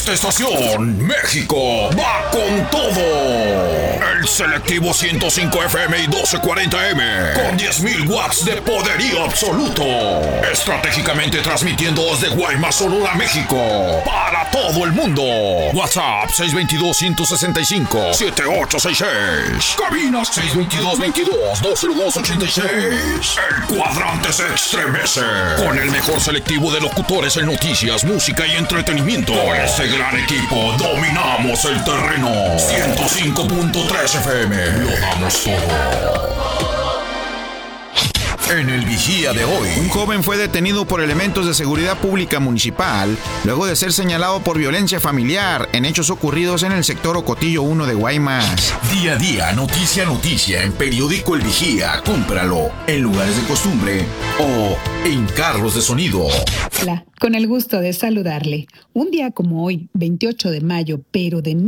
esta estación, México va con todo. El selectivo 105 FM y 1240M, con 10.000 watts de poderío absoluto. Estratégicamente transmitiendo desde Guaymas, Sonora, México, para todo el mundo. WhatsApp 622-165-7866. Cabina 622-22-202-86. El cuadrante se estremece con el mejor selectivo de locutores en noticias, música y entretenimiento. Por este gran equipo dominamos el terreno. 105.3 FM, lo damos todo. En el Vigía de hoy, un joven fue detenido por elementos de seguridad pública municipal luego de ser señalado por violencia familiar en hechos ocurridos en el sector Ocotillo 1 de Guaymas. Día a día, noticia a noticia en Periódico El Vigía. Cómpralo en lugares de costumbre o en carros de sonido. Hola, con el gusto de saludarle. Un día como hoy, 28 de mayo, pero de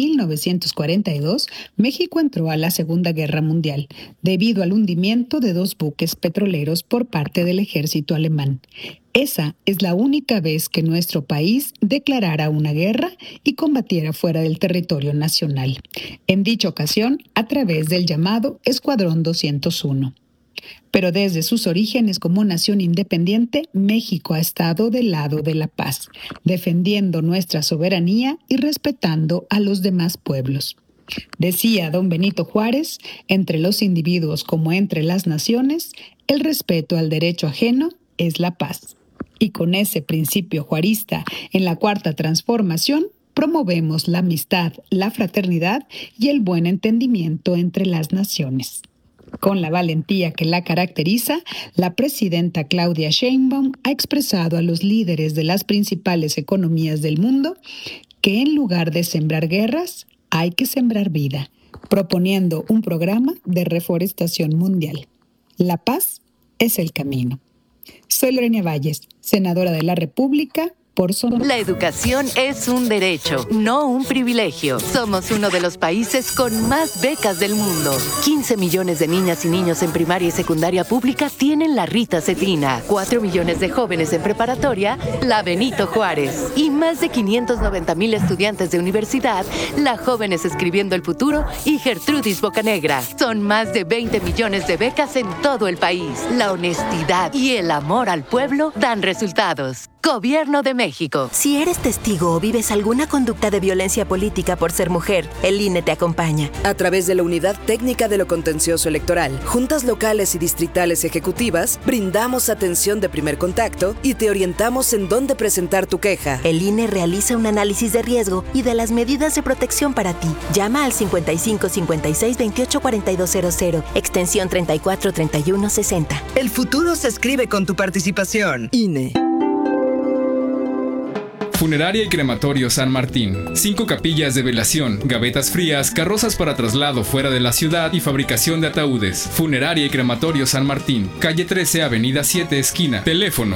1942, México entró a la Segunda Guerra Mundial debido al hundimiento de 2 buques petroleros por parte del ejército alemán. Esa es la única vez que nuestro país declarara una guerra y combatiera fuera del territorio nacional. En dicha ocasión, a través del llamado Escuadrón 201. Pero desde sus orígenes como nación independiente, México ha estado del lado de la paz, defendiendo nuestra soberanía y respetando a los demás pueblos. Decía don Benito Juárez, entre los individuos como entre las naciones, el respeto al derecho ajeno es la paz. Y con ese principio juarista en la Cuarta Transformación, promovemos la amistad, la fraternidad y el buen entendimiento entre las naciones. Con la valentía que la caracteriza, la presidenta Claudia Sheinbaum ha expresado a los líderes de las principales economías del mundo que en lugar de sembrar guerras, hay que sembrar vida, proponiendo un programa de reforestación mundial. La paz es el camino. Soy Lorena Valles, senadora de la República, por Sonora. La educación es un derecho, no un privilegio. Somos uno de los países con más becas del mundo. 15 millones de niñas y niños en primaria y secundaria pública tienen la Rita Cetina. 4 millones de jóvenes en preparatoria, la Benito Juárez. Y más de 590,000 estudiantes de universidad, la Jóvenes Escribiendo el Futuro y Gertrudis Bocanegra. Son más de 20 millones de becas en todo el país. La honestidad y el amor al pueblo dan resultados. Gobierno de México. Si eres testigo o vives alguna conducta de violencia política por ser mujer, el INE te acompaña. A través de la Unidad Técnica de lo Contencioso Electoral, juntas locales y distritales ejecutivas, brindamos atención de primer contacto y te orientamos en dónde presentar tu queja. El INE realiza un análisis de riesgo y de las medidas de protección para ti. Llama al 55 56 28 4200, extensión 34 31 60. El futuro se escribe con tu participación. INE. Funeraria y Crematorio San Martín. 5 capillas de velación, gavetas frías, carrozas para traslado fuera de la ciudad y fabricación de ataúdes. Funeraria y Crematorio San Martín. Calle 13, Avenida 7, esquina. Teléfono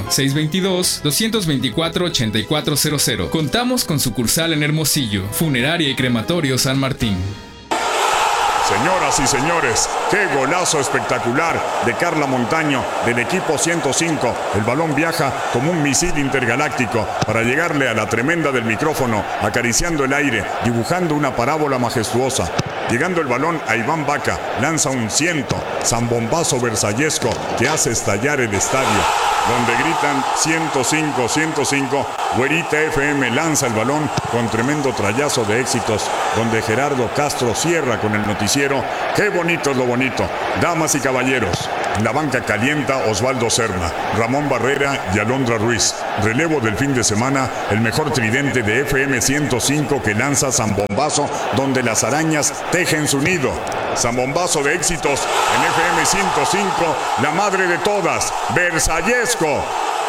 622-224-8400. Contamos con sucursal en Hermosillo. Funeraria y Crematorio San Martín. Señoras y señores, qué golazo espectacular de Carla Montaño del equipo 105. El balón viaja como un misil intergaláctico para llegarle a la tremenda del micrófono, acariciando el aire, dibujando una parábola majestuosa. Llegando el balón a Iván Vaca, lanza un zambombazo versallesco que hace estallar el estadio, donde gritan 105, 105. Güerita FM lanza el balón con tremendo trayazo de éxitos, donde Gerardo Castro cierra con el noticiero. ¡Qué bonito es lo bonito! Damas y caballeros, en la banca calienta Osvaldo Serna, Ramón Barrera y Alondra Ruiz. Relevo del fin de semana, el mejor tridente de FM 105 que lanza Zambombazo, donde las arañas tejen su nido. Zambombazo de éxitos en FM 105, la madre de todas, Versallesco.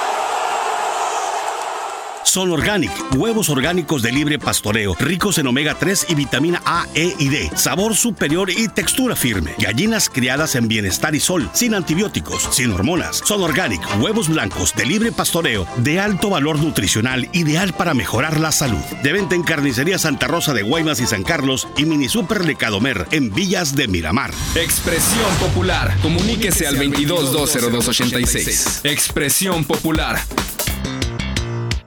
Son Organic, huevos orgánicos de libre pastoreo, ricos en omega 3 y vitamina A, E y D, sabor superior y textura firme. Gallinas criadas en bienestar y sol, sin antibióticos, sin hormonas. Son Organic, huevos blancos de libre pastoreo, de alto valor nutricional, ideal para mejorar la salud. De venta en Carnicería Santa Rosa de Guaymas y San Carlos y Mini Super Lecadomer en Villas de Miramar. Expresión Popular. Comuníquese al 22-202-86. Expresión Popular.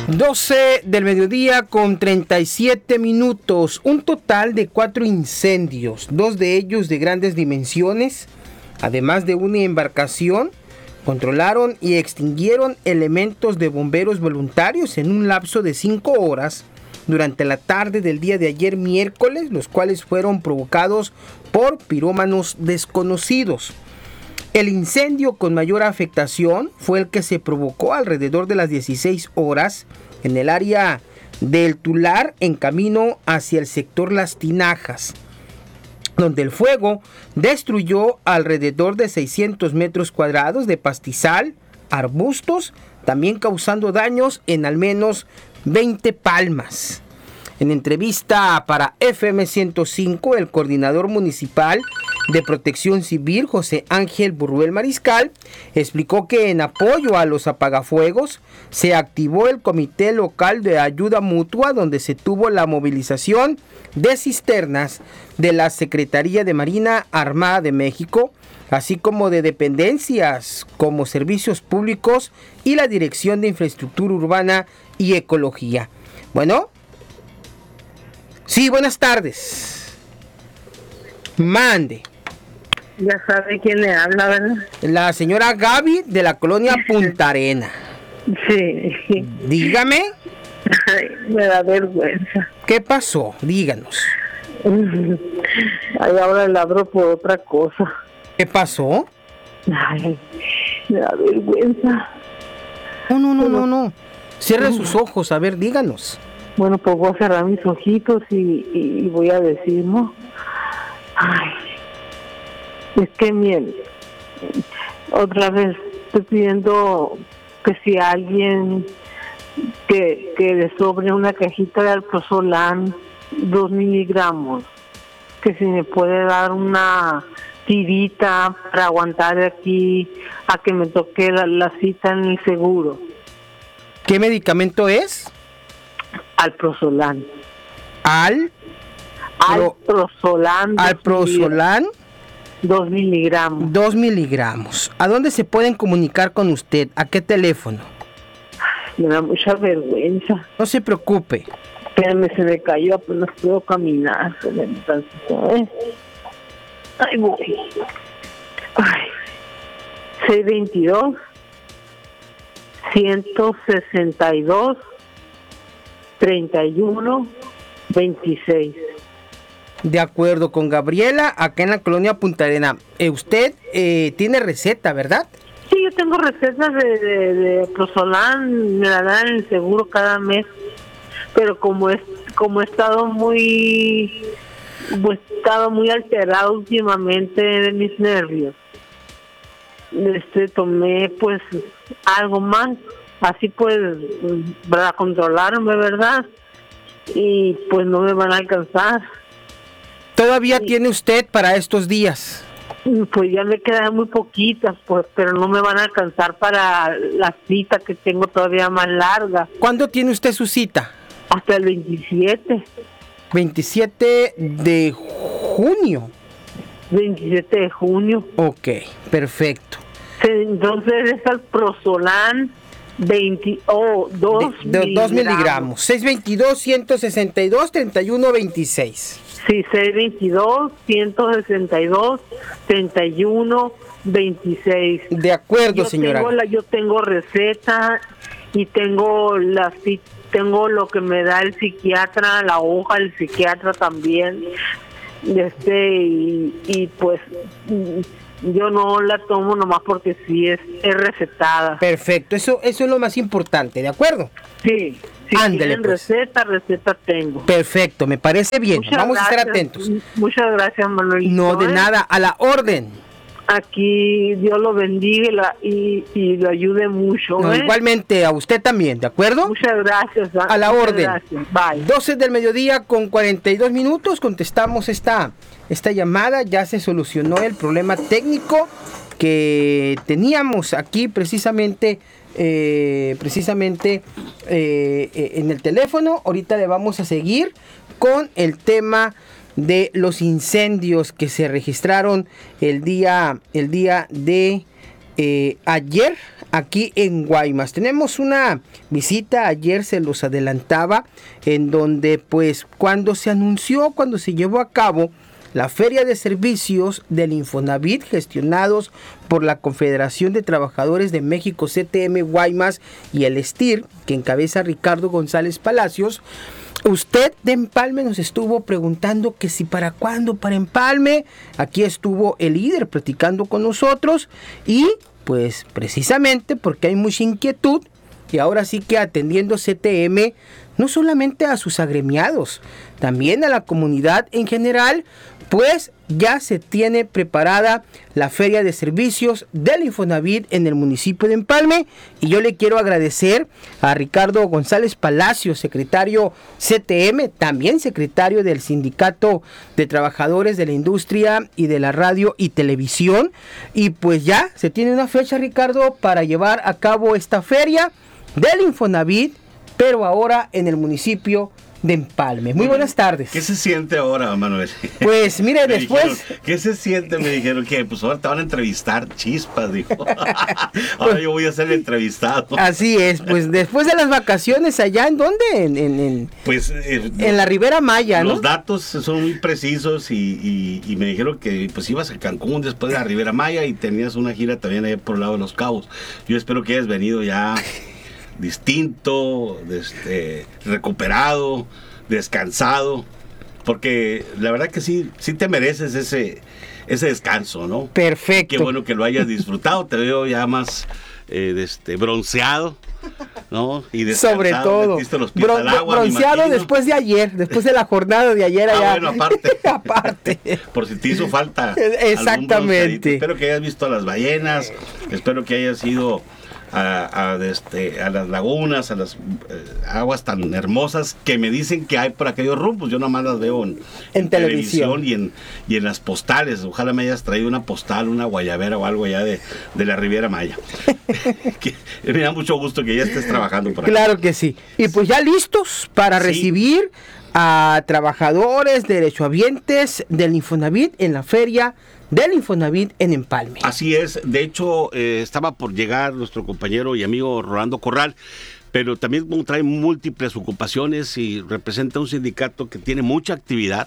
12 del mediodía con 37 minutos. Un total de 4 incendios, 2 de ellos de grandes dimensiones, además de una embarcación, controlaron y extinguieron elementos de bomberos voluntarios en un lapso de 5 horas durante la tarde del día de ayer miércoles, los cuales fueron provocados por pirómanos desconocidos. El incendio con mayor afectación fue el que se provocó alrededor de las 16 horas en el área del Tular en camino hacia el sector Las Tinajas, donde el fuego destruyó alrededor de 600 metros cuadrados de pastizal, arbustos, también causando daños en al menos 20 palmas. En entrevista para FM 105, el coordinador municipal de Protección Civil, José Ángel Burruel Mariscal, explicó que en apoyo a los apagafuegos se activó el Comité Local de Ayuda Mutua, donde se tuvo la movilización de cisternas de la Secretaría de Marina Armada de México, así como de dependencias como Servicios Públicos y la Dirección de Infraestructura Urbana y Ecología. Bueno. Sí, buenas tardes. Mande. Ya sabe quién le habla, ¿verdad? La señora Gaby de la colonia Punta Arena. Sí. Dígame. Ay, me da vergüenza. ¿Qué pasó? Díganos. Ay, ahora le abro por otra cosa. ¿Qué pasó? Ay, me da vergüenza. No. Cierre sus ojos, a ver, díganos. Bueno, pues voy a cerrar mis ojitos y voy a decir, ¿no? Ay, es que miren, otra vez estoy pidiendo que si alguien que le sobre una cajita de Alprazolam 2 miligramos, que si me puede dar una tirita para aguantar de aquí a que me toque la cita en el seguro. ¿Qué medicamento es? Alprazolam. Alprazolam. 2 miligramos. 2 miligramos. ¿A dónde se pueden comunicar con usted? ¿A qué teléfono? Me da mucha vergüenza. No se preocupe. Espérame, se me cayó, apenas puedo caminar. Ahí voy. Ay. 622 162 31 26. De acuerdo con Gabriela, acá en la colonia Punta Arena. Usted tiene receta, ¿verdad? Sí, yo tengo recetas de Alprazolam, me la dan en el seguro cada mes, pero como he estado muy alterado últimamente de mis nervios, tomé pues algo más, así pues para controlarme, ¿verdad? Y pues no me van a alcanzar. ¿Todavía tiene usted para estos días? Pues ya me quedan muy poquitas, pues, pero no me van a alcanzar para la cita que tengo todavía más larga. ¿Cuándo tiene usted su cita? Hasta el 27. 27 de junio. 27 de junio. Ok, perfecto. Entonces es Alprazolam 2 miligramos. 622 162 31 26. Sí, 622 162 31 26. De acuerdo, señora. Yo tengo receta y tengo lo que me da el psiquiatra, la hoja del psiquiatra también. Y pues yo no la tomo nomás porque sí es recetada. Perfecto, eso es lo más importante, ¿de acuerdo? Sí. Si ándale, pues. receta tengo. Perfecto, me parece bien. Vamos a estar atentos. Muchas gracias, Manuelito. No, de nada, a la orden. Aquí Dios lo bendiga y lo ayude mucho. No, igualmente a usted también, ¿de acuerdo? Muchas gracias. A la orden. Gracias. Bye. 12 del mediodía con 42 minutos, contestamos esta llamada. Ya se solucionó el problema técnico que teníamos aquí precisamente en el teléfono. Ahorita le vamos a seguir con el tema de los incendios que se registraron el día de ayer aquí en Guaymas. Tenemos una visita, ayer se los adelantaba, en donde pues cuando se llevó a cabo la Feria de Servicios del Infonavit, gestionados por la Confederación de Trabajadores de México, CTM Guaymas, y el STIR, que encabeza Ricardo González Palacios. Usted de Empalme nos estuvo preguntando que si para cuándo para Empalme. Aquí estuvo el líder platicando con nosotros y pues precisamente porque hay mucha inquietud y ahora sí que atendiendo CTM no solamente a sus agremiados, también a la comunidad en general, pues ya se tiene preparada la Feria de Servicios del Infonavit en el municipio de Empalme, y yo le quiero agradecer a Ricardo González Palacios, secretario CTM, también secretario del Sindicato de Trabajadores de la Industria y de la Radio y Televisión, y pues ya se tiene una fecha, Ricardo, para llevar a cabo esta feria del Infonavit, pero ahora en el municipio de Empalme. Muy buenas tardes. ¿Qué se siente ahora, Manuel? Pues mire, después... Dijeron, ¿qué se siente? Me dijeron que pues ahora te van a entrevistar, chispas, dijo. Ahora yo voy a ser el entrevistado. Así es, pues después de las vacaciones, ¿allá en dónde? En la Ribera Maya, ¿no? Los datos son muy precisos y me dijeron que pues ibas a Cancún después de la Ribera Maya y tenías una gira también allá por el lado de Los Cabos. Yo espero que hayas venido ya distinto, recuperado, descansado, porque la verdad que sí te mereces ese descanso, ¿no? Perfecto. Qué bueno que lo hayas disfrutado, te veo ya más bronceado, ¿no? Y descansado. Sobre todo, los pies al agua, bronceado después de ayer, después de la jornada de ayer allá. Bueno, aparte. Por si te hizo falta. Exactamente. Espero que hayas visto a las ballenas, espero que hayas ido a las lagunas, a las aguas tan hermosas que me dicen que hay por aquellos rumbos. Yo nomás las veo en televisión y en las postales. Ojalá me hayas traído una postal, una guayabera o algo allá de la Riviera Maya. Me da mucho gusto que ya estés trabajando por aquí. Claro que sí. Y pues ya listos para recibir a trabajadores, derechohabientes del Infonavit en la feria del Infonavit en Empalme. Así es, de hecho estaba por llegar nuestro compañero y amigo Rolando Corral, pero también trae múltiples ocupaciones y representa un sindicato que tiene mucha actividad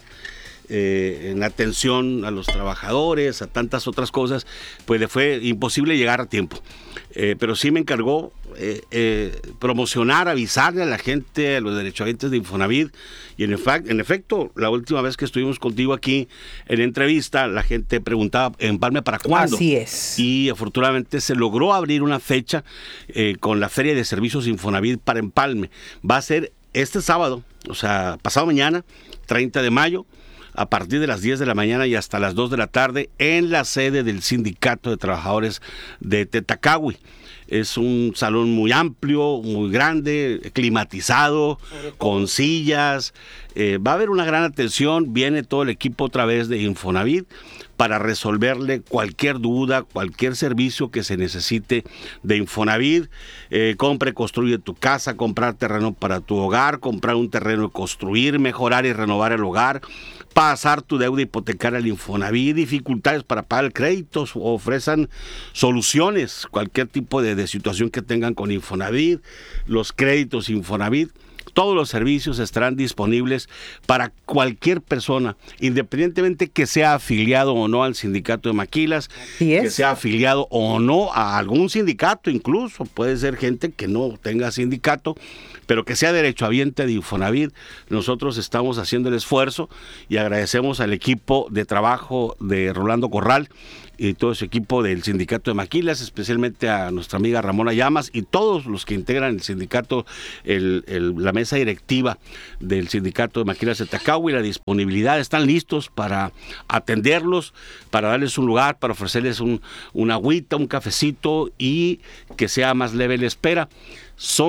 en atención a los trabajadores, a tantas otras cosas, pues le fue imposible llegar a tiempo. Pero sí me encargó promocionar, avisarle a la gente, a los derechohabientes de Infonavit. Y en efecto, la última vez que estuvimos contigo aquí en entrevista, la gente preguntaba en Empalme para cuándo. Así es. Y afortunadamente se logró abrir una fecha con la Feria de Servicios Infonavit para Empalme. Va a ser este sábado, o sea, pasado mañana, 30 de mayo, a partir de las 10 de la mañana y hasta las 2 de la tarde, en la sede del Sindicato de Trabajadores de Tetacahui. Es un salón muy amplio, muy grande, climatizado, con sillas. Va a haber una gran atención. Viene todo el equipo otra vez de Infonavit para resolverle cualquier duda, cualquier servicio que se necesite de Infonavit. Compre, construye tu casa, comprar terreno para tu hogar, comprar un terreno y construir, mejorar y renovar el hogar, pasar tu deuda hipotecaria al Infonavit, dificultades para pagar créditos, ofrezcan soluciones, cualquier tipo de situación que tengan con Infonavit, los créditos Infonavit. Todos los servicios estarán disponibles para cualquier persona, independientemente que sea afiliado o no al sindicato de maquilas, que sea afiliado o no a algún sindicato, incluso puede ser gente que no tenga sindicato, pero que sea derechohabiente de Infonavit. Nosotros estamos haciendo el esfuerzo y agradecemos al equipo de trabajo de Rolando Corral y todo ese equipo del sindicato de maquilas, especialmente a nuestra amiga Ramona Llamas y todos los que integran el sindicato, la mesa directiva del sindicato de maquilas de Tetacahui. La disponibilidad, están listos para atenderlos, para darles un lugar, para ofrecerles una agüita, un cafecito y que sea más leve la espera. Son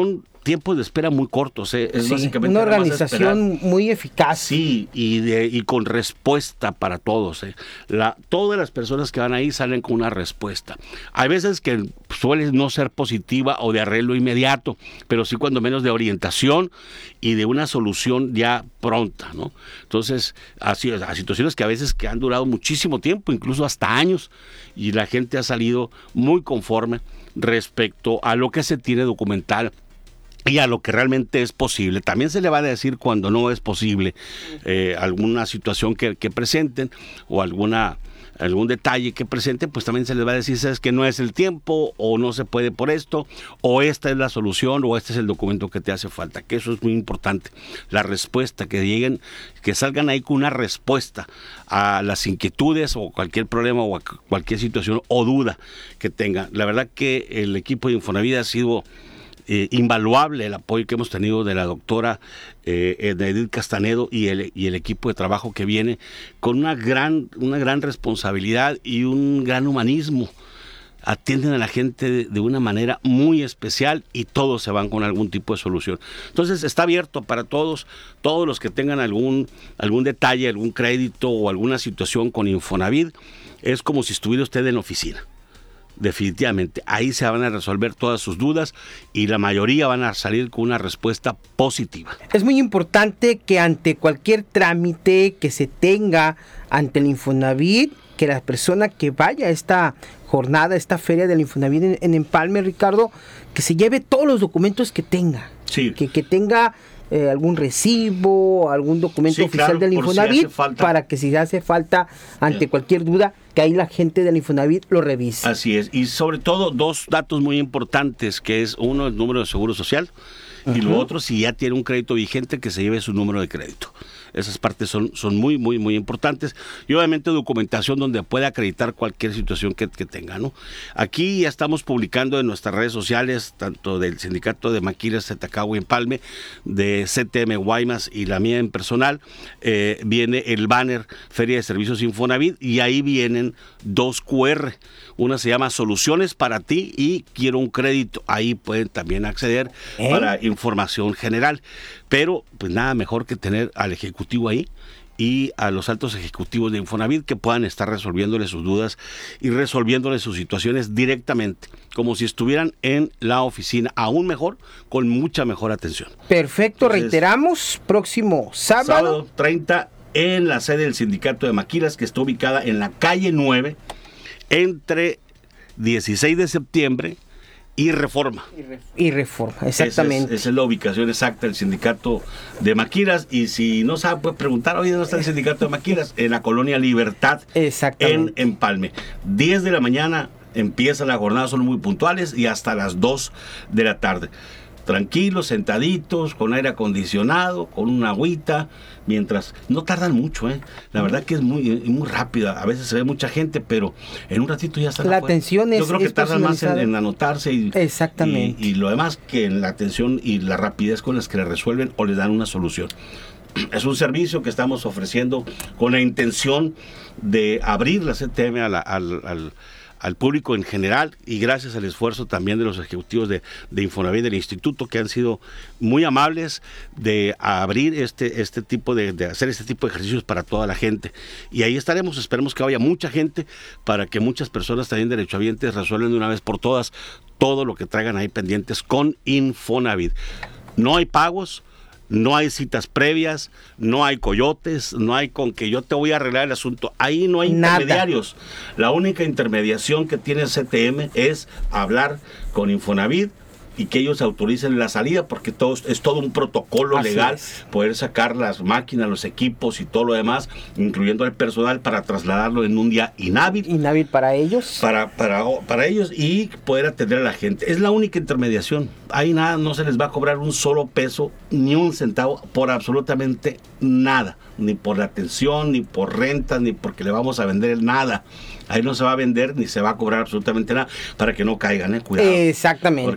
tiempos de espera muy cortos. Es básicamente una organización muy eficaz. Sí, y con respuesta para todos. Todas las personas que van ahí salen con una respuesta. Hay veces que suele no ser positiva o de arreglo inmediato, pero sí cuando menos de orientación y de una solución ya pronta, ¿no? Entonces, así, a situaciones que a veces que han durado muchísimo tiempo, incluso hasta años, y la gente ha salido muy conforme respecto a lo que se tiene documental y a lo que realmente es posible. También se le va a decir cuando no es posible alguna situación que presenten o algún detalle que presenten, pues también se les va a decir, sabes que no es el tiempo, o no se puede por esto, o esta es la solución, o este es el documento que te hace falta, que eso es muy importante, la respuesta, que lleguen, que salgan ahí con una respuesta a las inquietudes o cualquier problema o a cualquier situación o duda que tengan. La verdad que el equipo de Infonavit ha sido invaluable el apoyo que hemos tenido de la doctora Edith Castanedo y el equipo de trabajo que viene con una gran responsabilidad y un gran humanismo. Atienden a la gente de una manera muy especial y todos se van con algún tipo de solución. Entonces está abierto para todos los que tengan algún detalle, algún crédito o alguna situación con Infonavit. Es como si estuviera usted en oficina. Definitivamente, ahí se van a resolver todas sus dudas y la mayoría van a salir con una respuesta positiva. Es muy importante que ante cualquier trámite que se tenga ante el Infonavit, que la persona que vaya a esta jornada, esta feria del Infonavit en Empalme, Ricardo, que se lleve todos los documentos que tenga. Sí. Que tenga algún recibo, algún documento oficial del Infonavit, para que si hace falta ante cualquier duda, que ahí la gente del Infonavit lo revise. Así es, y sobre todo dos datos muy importantes, que es uno, el número de seguro social, y lo otro, si ya tiene un crédito vigente, que se lleve su número de crédito. Esas partes son muy, muy, muy importantes. Y obviamente documentación donde pueda acreditar cualquier situación que tenga, ¿no? Aquí ya estamos publicando en nuestras redes sociales, tanto del Sindicato de Maquilas Zetacagua y Empalme, de CTM Guaymas y la mía en personal, viene el banner Feria de Servicios Infonavit y ahí vienen 2 QR. Una se llama Soluciones para ti y Quiero un crédito. Ahí pueden también acceder para información general. Pero pues nada mejor que tener al ejecutivo ahí y a los altos ejecutivos de Infonavit que puedan estar resolviéndole sus dudas y resolviéndole sus situaciones directamente, como si estuvieran en la oficina, aún mejor, con mucha mejor atención. Perfecto. Entonces, reiteramos, próximo sábado 30 en la sede del Sindicato de Maquilas, que está ubicada en la calle 9, entre 16 de septiembre y Reforma. Y Reforma, exactamente. Esa es la ubicación exacta del Sindicato de Maquilas. Y si no sabe, puede preguntar, oye, ¿dónde está el Sindicato de Maquilas? En la Colonia Libertad, en Empalme. 10 de la mañana empieza la jornada, son muy puntuales, y hasta las 2 de la tarde. Tranquilos, sentaditos, con aire acondicionado, con una agüita, mientras no tardan mucho, la verdad que es muy rápida. A veces se ve mucha gente, pero en un ratito ya está la atención. Yo creo que tardan más en anotarse exactamente. Y lo demás que en la atención y la rapidez con las que le resuelven o le dan una solución. Es un servicio que estamos ofreciendo con la intención de abrir la CTM al público en general, y gracias al esfuerzo también de los ejecutivos de Infonavit del instituto, que han sido muy amables de abrir este tipo de hacer este tipo de ejercicios para toda la gente. Y ahí estaremos, esperemos que vaya mucha gente para que muchas personas también derechohabientes resuelvan de una vez por todas todo lo que traigan ahí pendientes con Infonavit. No hay pagos, no hay citas previas, no hay coyotes, no hay con que yo te voy a arreglar el asunto. Ahí no hay intermediarios. La única intermediación que tiene CTM es hablar con Infonavit y que ellos autoricen la salida, porque es todo un protocolo legal, poder sacar las máquinas, los equipos y todo lo demás, incluyendo el personal, para trasladarlo en un día inhábil. Inhábil para ellos. Para ellos, y poder atender a la gente. Es la única intermediación. Ahí nada, no se les va a cobrar un solo peso, ni un centavo, por absolutamente nada. Ni por la atención, ni por rentas, ni porque le vamos a vender nada. Ahí no se va a vender ni se va a cobrar absolutamente nada, para que no caigan, cuidado. Exactamente. Porque de repente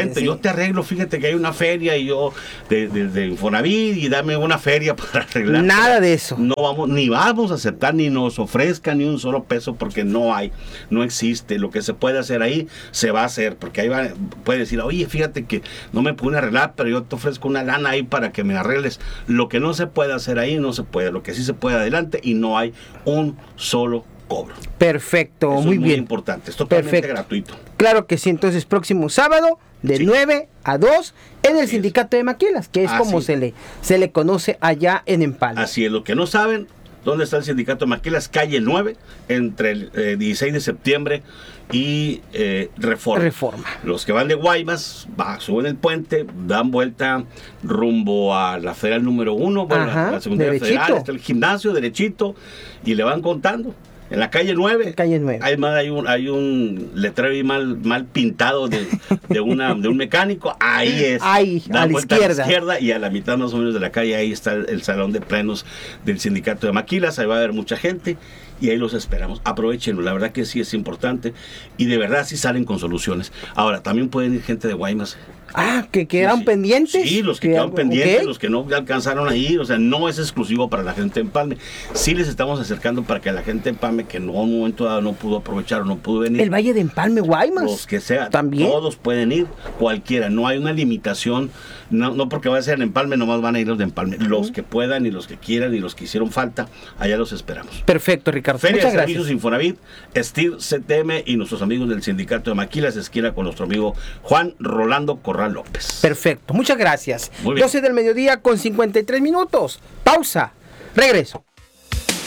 vente, sí. yo te arreglo, fíjate que hay una feria y yo de Infonavit y dame una feria para arreglar. Nada de eso. No vamos a aceptar ni nos ofrezcan ni un solo peso porque no existe. Lo que se puede hacer ahí, se va a hacer, porque ahí puede decir, oye, fíjate que no me pude arreglar, pero yo te ofrezco una lana ahí para que me arregles. Lo que no se puede hacer ahí, no se puede. Lo que sí se puede adelante y no hay un solo cobro. Perfecto, Eso muy es bien. Importante, es totalmente Perfecto. gratuito. Claro que sí, entonces próximo sábado de 9 a 2 en el sindicato de maquilas, que es como se le conoce allá en Empalme. Así es, lo que no saben, ¿dónde está el sindicato de maquilas? Calle 9, entre el 16 de septiembre y Reforma. Los que van de Guaymas, suben el puente, dan vuelta rumbo a la federal número 1, la secundaria federal, está el gimnasio derechito y le van contando. En la calle 9, hay un letrero ahí mal pintado de un mecánico. Ahí es. Ahí, a la izquierda. Y a la mitad más o menos de la calle, ahí está el salón de plenos del sindicato de maquilas. Ahí va a haber mucha gente y ahí los esperamos. Aprovechenlo, la verdad que sí es importante y de verdad sí salen con soluciones. Ahora, también pueden ir gente de Guaymas. Que quedaron pendientes. Sí, los que quedaron pendientes, los que no alcanzaron a ir, o sea, no es exclusivo para la gente de Empalme. Sí les estamos acercando para que la gente de Empalme que en un momento dado no pudo aprovechar o no pudo venir. El Valle de Empalme, Guaymas. Los que sea, ¿también? Todos pueden ir, cualquiera, no hay una limitación, no porque va a ser en Empalme, nomás van a ir los de Empalme. Los que puedan y los que quieran y los que hicieron falta, allá los esperamos. Perfecto, Ricardo. Feria Muchas de gracias. Servicios Infonavit, STIR, CTM y nuestros amigos del sindicato de maquilas, esquina con nuestro amigo Juan Rolando Corral López. Perfecto, muchas gracias. Muy bien. 12 del mediodía con 53 minutos. Pausa. Regreso.